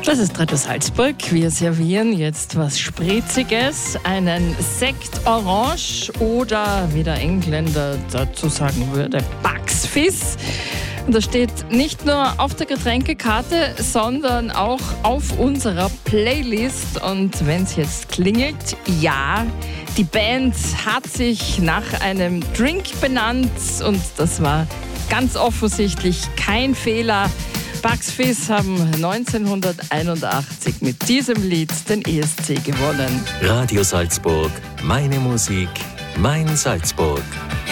Das ist Radio Salzburg. Wir servieren jetzt was Spritziges, einen Sekt Orange oder, wie der Engländer dazu sagen würde, Bucks Fizz. Und das steht nicht nur auf der Getränkekarte, sondern auch auf unserer Playlist. Und wenn es jetzt klingelt, ja, die Band hat sich nach einem Drink benannt und das war ganz offensichtlich kein Fehler. Bucks Fizz haben 1981 mit diesem Lied den ESC gewonnen. Radio Salzburg, meine Musik, mein Salzburg.